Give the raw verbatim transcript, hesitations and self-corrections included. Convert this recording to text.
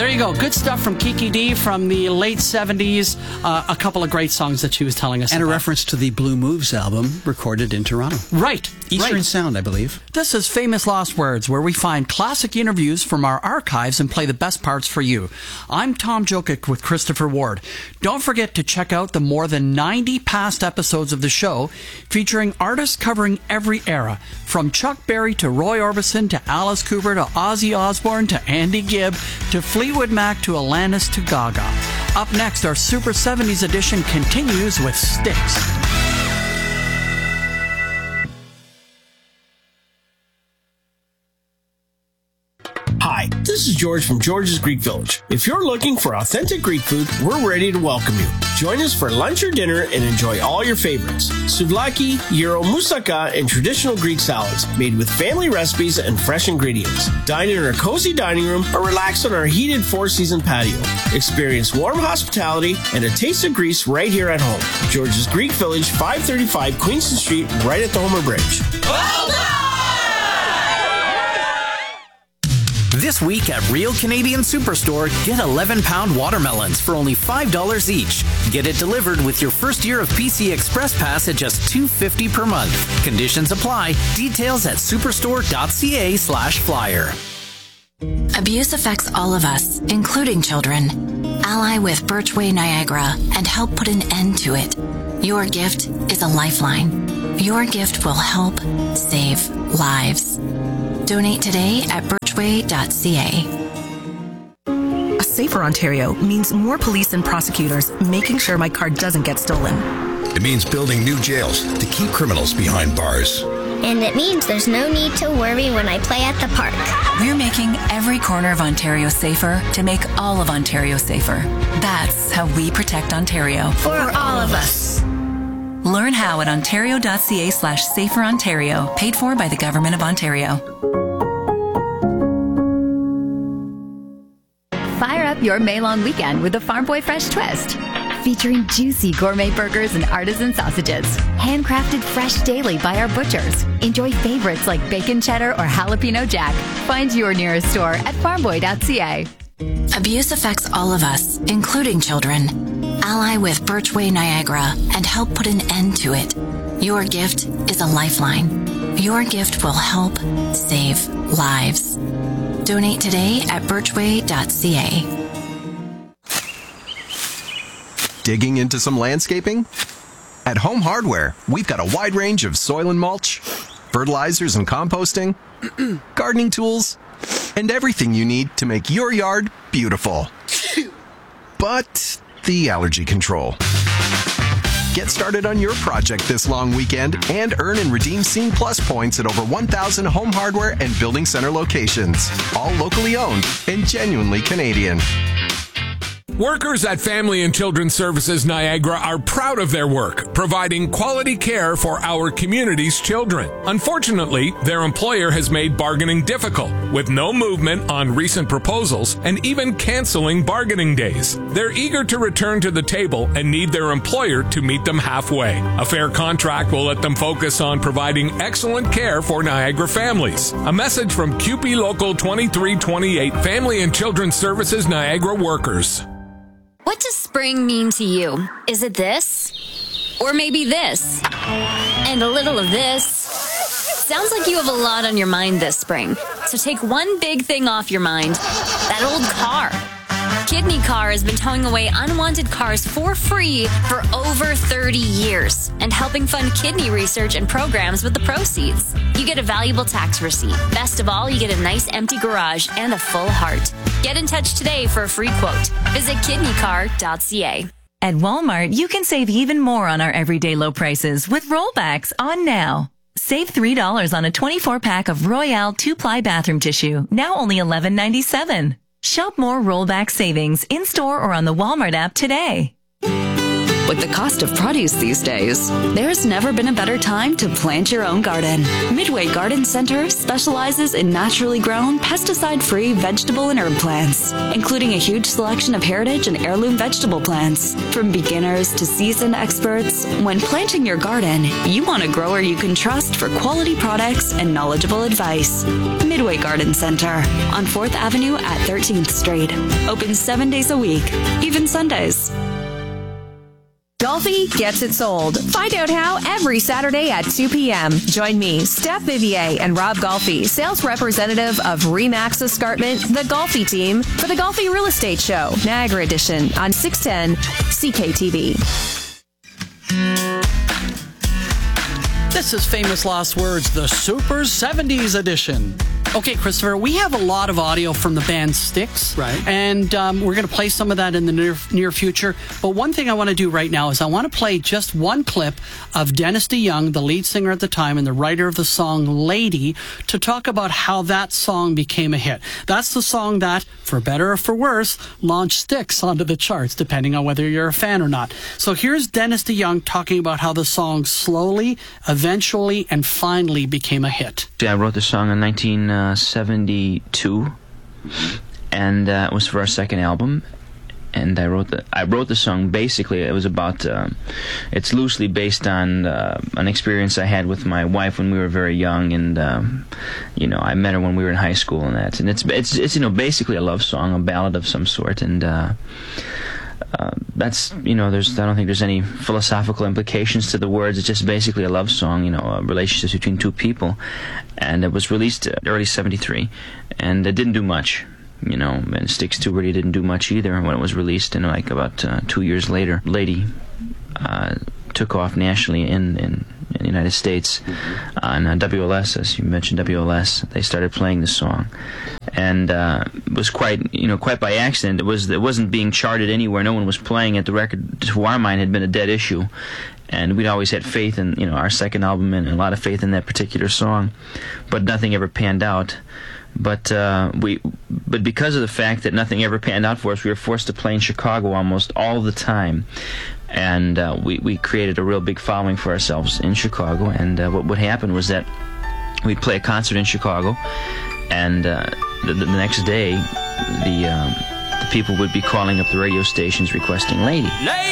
There you go. Good stuff from Kiki D from the late seventies. Uh, a couple of great songs that she was telling us And about. a reference to the Blue Moves album recorded in Toronto. Right. Eastern right. Sound, I believe. This is Famous Lost Words, where we find classic interviews from our archives and play the best parts for you. I'm Tom Jokic with Christopher Ward. Don't forget to check out the more than ninety past episodes of the show featuring artists covering every era, from Chuck Berry to Roy Orbison to Alice Cooper to Ozzy Osbourne to Andy Gibb to Fleetwood Mac to Alanis to Gaga. Up next, our Super seventies edition continues with Styx. Hi, this is George from George's Greek Village. If you're looking for authentic Greek food, we're ready to welcome you. Join us for lunch or dinner and enjoy all your favorites. Souvlaki, gyro, moussaka, and traditional Greek salads made with family recipes and fresh ingredients. Dine in our cozy dining room or relax on our heated four-season patio. Experience warm hospitality and a taste of Greece right here at home. George's Greek Village, five thirty-five Queenston Street, right at the Homer Bridge. Well done! This week at Real Canadian Superstore, get eleven pound watermelons for only five dollars each. Get it delivered with your first year of P C Express Pass at just two dollars and fifty cents per month. Conditions apply. Details at superstore.ca slash flyer. Abuse affects all of us, including children. Ally with Birchway Niagara and help put an end to it. Your gift is a lifeline. Your gift will help save lives. Donate today at birchway dot c a. A safer Ontario means more police and prosecutors making sure my car doesn't get stolen. It means building new jails to keep criminals behind bars. And it means there's no need to worry when I play at the park. We're making every corner of Ontario safer to make all of Ontario safer. That's how we protect Ontario. For all of us. Learn how at ontario.ca slash safer Ontario, paid for by the Government of Ontario. Fire up your May-long weekend with the Farm Boy Fresh Twist. Featuring juicy gourmet burgers and artisan sausages. Handcrafted fresh daily by our butchers. Enjoy favorites like bacon cheddar or jalapeno jack. Find your nearest store at farm boy dot c a. Abuse affects all of us, including children. Ally with Birchway Niagara and help put an end to it. Your gift is a lifeline. Your gift will help save lives. Donate today at birchway dot c a. Digging into some landscaping? At Home Hardware, we've got a wide range of soil and mulch, fertilizers and composting, gardening tools, and everything you need to make your yard beautiful. But the allergy control. Get started on your project this long weekend and earn and redeem Scene Plus points at over one thousand Home Hardware and Building Center locations. All locally owned and genuinely Canadian. Workers at Family and Children's Services Niagara are proud of their work, providing quality care for our community's children. Unfortunately, their employer has made bargaining difficult, with no movement on recent proposals and even canceling bargaining days. They're eager to return to the table and need their employer to meet them halfway. A fair contract will let them focus on providing excellent care for Niagara families. A message from C U P E Local twenty-three twenty-eight, Family and Children's Services Niagara workers. What does spring mean to you? Is it this? Or maybe this? And a little of this? Sounds like you have a lot on your mind this spring. So take one big thing off your mind. That old car. Kidney Car has been towing away unwanted cars for free for over thirty years and helping fund kidney research and programs with the proceeds. You get a valuable tax receipt. Best of all, you get a nice empty garage and a full heart. Get in touch today for a free quote. Visit kidney car dot c a. At Walmart, you can save even more on our everyday low prices with rollbacks on now. Save three dollars on a twenty-four pack of Royale two-ply bathroom tissue, now only eleven ninety-seven. Shop more rollback savings in-store or on the Walmart app today. With the cost of produce these days, there's never been a better time to plant your own garden. Midway Garden Center specializes in naturally grown, pesticide-free vegetable and herb plants, including a huge selection of heritage and heirloom vegetable plants. From beginners to seasoned experts, when planting your garden, you want a grower you can trust for quality products and knowledgeable advice. Midway Garden Center on fourth Avenue at thirteenth Street. Open seven days a week, even Sundays. Golfi gets it sold. Find out how every Saturday at two p.m. Join me, Steph Vivier, and Rob Golfi, sales representative of Remax Escarpment, the Golfi team, for the Golfi Real Estate Show, Niagara Edition, on six ten C K T V. This is Famous Last Words, the Super seventies edition. Okay, Christopher, we have a lot of audio from the band Styx. Right. And um, we're going to play some of that in the near, near future. But one thing I want to do right now is I want to play just one clip of Dennis DeYoung, the lead singer at the time and the writer of the song Lady, to talk about how that song became a hit. That's the song that, for better or for worse, launched Styx onto the charts, depending on whether you're a fan or not. So here's Dennis DeYoung talking about how the song slowly, eventually, and finally became a hit. I wrote the song in nineteen seventy-two, and uh, it was for our second album. And I wrote the I wrote the song basically. It was about. Um, it's loosely based on uh, an experience I had with my wife when we were very young, and um, you know, I met her when we were in high school, and that. And it's it's it's you know basically a love song, a ballad of some sort, and. Uh, Uh, that's, you know, there's, I don't think there's any philosophical implications to the words. It's just basically a love song, you know, a relationship between two people. And it was released early seventy-three, and it didn't do much, you know, and Styx two really didn't do much either when it was released. And like about uh, two years later, Lady uh, took off nationally in, in, in the United States. Mm-hmm. On uh, W L S, as you mentioned, W L S, they started playing the song. And uh, it was quite, you know, quite by accident. It was, it wasn't being charted anywhere. No one was playing it. The record, to our mind, had been a dead issue, and we'd always had faith in, you know, our second album and a lot of faith in that particular song, but nothing ever panned out. But uh, we, but because of the fact that nothing ever panned out for us, we were forced to play in Chicago almost all the time. And uh, we we created a real big following for ourselves in Chicago. And uh, what would happen was that we'd play a concert in Chicago, and uh, the, the next day, the um, the people would be calling up the radio stations requesting Lady. Lady!